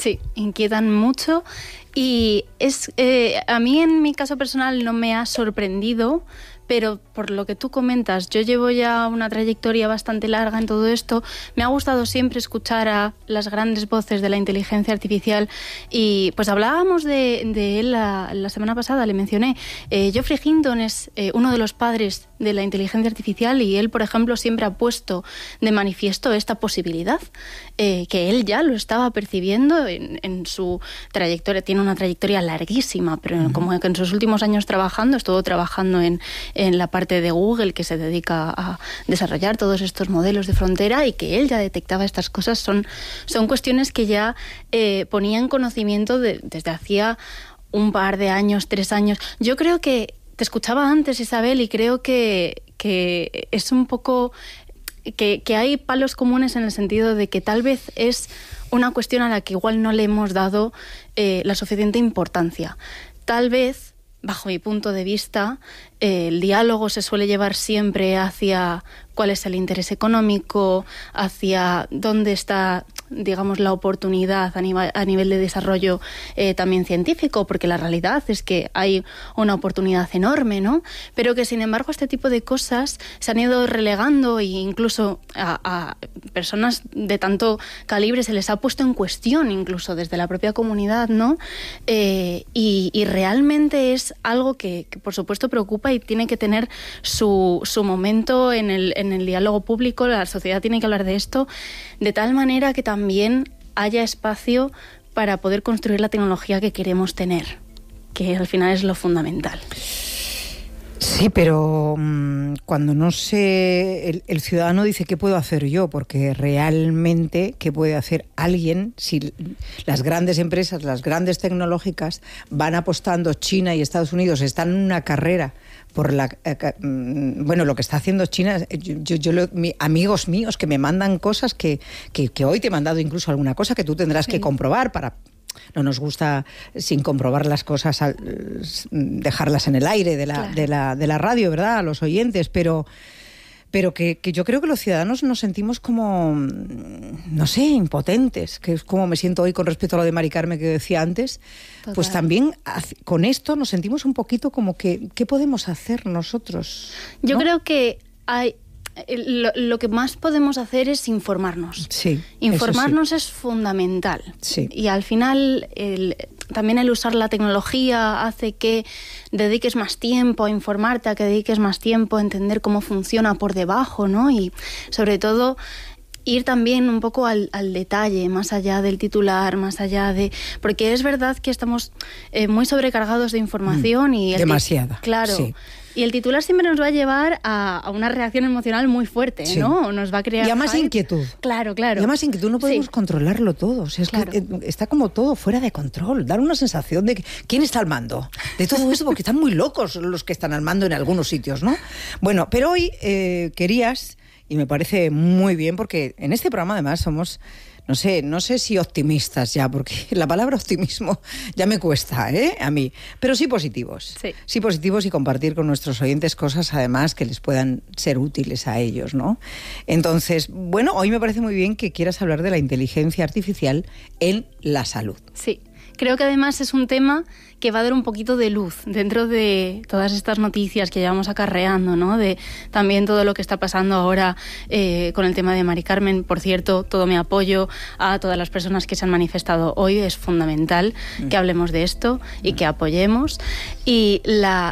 Sí, inquietan mucho y a mí en mi caso personal no me ha sorprendido, pero por lo que tú comentas, yo llevo ya una trayectoria bastante larga en todo esto. Me ha gustado siempre escuchar a las grandes voces de la inteligencia artificial y pues hablábamos de él la semana pasada, le mencioné. Geoffrey Hinton es uno de los padres de la inteligencia artificial y él, por ejemplo, siempre ha puesto de manifiesto esta posibilidad, que él ya lo estaba percibiendo en su trayectoria. Tiene una trayectoria larguísima, pero como que en sus últimos años estuvo trabajando en la parte de Google que se dedica a desarrollar todos estos modelos de frontera y que él ya detectaba estas cosas. Son cuestiones que ya ponía en conocimiento desde hacía un par de años, 3 años. Yo creo que te escuchaba antes, Isabel, y creo que es un poco que hay palos comunes en el sentido de que tal vez es una cuestión a la que igual no le hemos dado la suficiente importancia. Tal vez, bajo mi punto de vista, el diálogo se suele llevar siempre hacia cuál es el interés económico, hacia dónde está, digamos, la oportunidad a nivel de desarrollo también científico, porque la realidad es que hay una oportunidad enorme, ¿no? Pero que, sin embargo, este tipo de cosas se han ido relegando e incluso a personas de tanto calibre se les ha puesto en cuestión, incluso desde la propia comunidad, ¿no? Y realmente es algo que, por supuesto, preocupa y tiene que tener su momento en el diálogo público. La sociedad tiene que hablar de esto de tal manera que también haya espacio para poder construir la tecnología que queremos tener, que al final es lo fundamental. Sí, pero cuando no sé, el ciudadano dice ¿qué puedo hacer yo? Porque realmente ¿qué puede hacer alguien si las grandes empresas, las grandes tecnológicas van apostando? China y Estados Unidos están en una carrera por lo que está haciendo China. Amigos míos que me mandan cosas que hoy te he mandado incluso alguna cosa que tú tendrás que comprobar para... No nos gusta, sin comprobar las cosas, dejarlas en el aire de la radio, ¿verdad?, a los oyentes, pero que yo creo que los ciudadanos nos sentimos como, no sé, impotentes, que es como me siento hoy con respecto a lo de Mari Carmen que decía antes. Total. Pues también con esto nos sentimos un poquito como que, ¿qué podemos hacer nosotros? Yo creo que lo que más podemos hacer es informarnos. Sí, informarnos sí. Es fundamental. Sí. Y al final también el usar la tecnología hace que dediques más tiempo a informarte, a que dediques más tiempo a entender cómo funciona por debajo, ¿no? Y sobre todo ir también un poco al detalle, más allá del titular, más allá de... Porque es verdad que estamos muy sobrecargados de información y... Demasiada. Claro. Sí. Y el titular siempre nos va a llevar a una reacción emocional muy fuerte, sí. ¿no? Nos va a crear... Y a más inquietud. Claro. Y a más inquietud, no podemos controlarlo todo. O sea, es que está como todo fuera de control. Dar una sensación de que... ¿Quién está al mando de todo esto? Porque están muy locos los que están al mando en algunos sitios, ¿no? Bueno, pero hoy querías, y me parece muy bien, porque en este programa además somos... No sé si optimistas ya, porque la palabra optimismo ya me cuesta, a mí. Pero sí positivos. Sí positivos y compartir con nuestros oyentes cosas, además, que les puedan ser útiles a ellos, ¿no? Entonces, bueno, hoy me parece muy bien que quieras hablar de la inteligencia artificial en la salud. Sí. Creo que además es un tema que va a dar un poquito de luz dentro de todas estas noticias que llevamos acarreando, ¿no? De también todo lo que está pasando ahora con el tema de Mari Carmen. Por cierto, todo mi apoyo a todas las personas que se han manifestado hoy. Es fundamental que hablemos de esto y que apoyemos. Y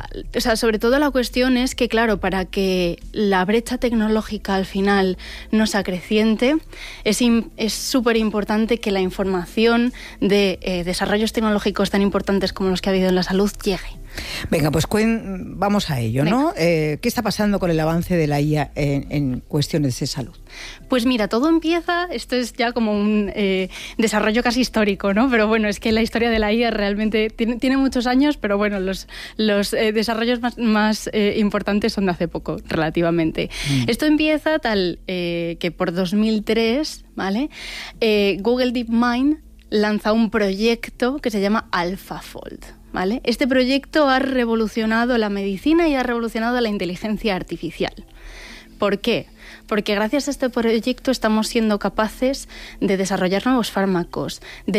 sobre todo la cuestión es que, claro, para que la brecha tecnológica al final no sea creciente, es súper importante que la información de desarrollos tecnológicos tan importantes como los que ha habido en la salud llegue. Venga, pues vamos a ello, ¿no? ¿Qué está pasando con el avance de la IA en cuestiones de salud? Pues mira, todo empieza, esto es ya como un desarrollo casi histórico, ¿no? Pero bueno, es que la historia de la IA realmente tiene muchos años, pero bueno, los desarrollos más importantes son de hace poco, relativamente. Esto empieza que por 2003, ¿vale? Google DeepMind lanza un proyecto que se llama AlphaFold, ¿vale? Este proyecto ha revolucionado la medicina y ha revolucionado la inteligencia artificial. ¿Por qué? Porque gracias a este proyecto estamos siendo capaces de desarrollar nuevos fármacos, de